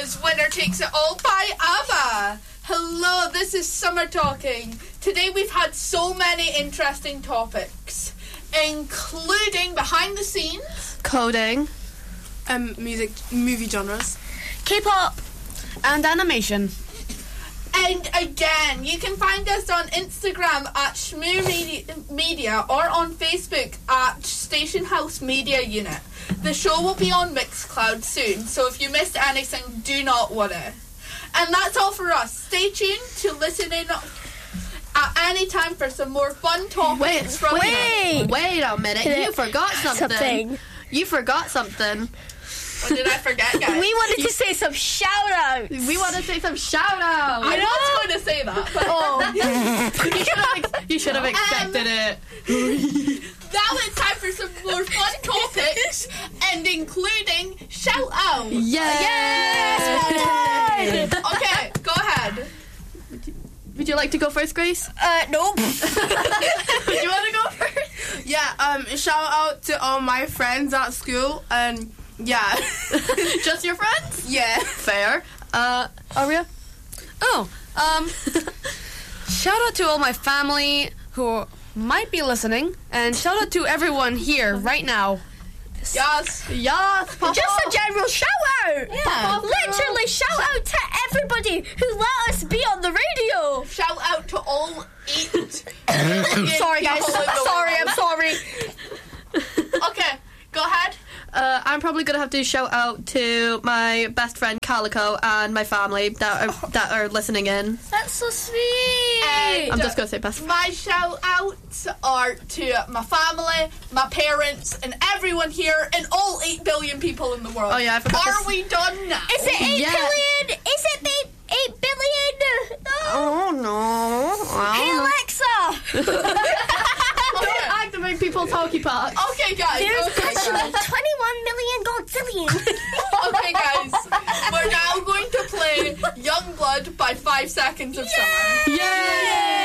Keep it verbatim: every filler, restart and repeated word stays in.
was Winner Takes It All by ABBA. Hello, this is Summer Talking. Today we've had so many interesting topics, including behind the scenes, coding, um, music, movie genres, K-pop, and animation. And again, you can find us on Instagram at Shmoo Media, Media or on Facebook at Station House Media Unit. The show will be on Mixcloud soon, so if you missed anything, do not worry. And that's all for us. Stay tuned to listen in at any time for some more fun topics. Wait, from wait, wait a minute. You forgot something. something. You forgot something. What did I forget, guys? We wanted to say some shout-outs. We want to say some shout-outs. I was going to say that. But Oh. you should have, ex- you should have expected Um, it. Now it's time for some more fun topics, and including shout-outs. Yes! Yes! Okay, go ahead. Would you like to go first, Grace? Uh, nope. Would you want to go first? Yeah, um, shout out to all my friends at school, and yeah. Just your friends? Yeah. Fair. Uh, Aria? Oh, um, shout out to all my family who might be listening, and shout out to everyone here right now. Yes. Yes, Papa. Just a general shout-out. Yeah. Literally shout-out to everybody who let us be on the radio. Shout out to all eight. Sorry, guys. people in the Sorry, I'm world. sorry. Okay, go ahead. Uh, I'm probably going to have to shout out to my best friend Calico and my family that are, that are listening in. That's so sweet. And I'm just going to say best friend. my shout outs are to my family, my parents, and everyone here, and all eight billion people in the world. Oh, yeah, I forgot Are this. we done now? Is it eight Yeah. billion? Is it eight, eight billion? No. Oh, no. Hey, Alexa. Okay. Activate people's hockey pucks. Okay, guys. There's okay, actually guys. twenty-one million godzillion. Okay, guys. We're now going to play Youngblood by Five Seconds of Summer. Yay!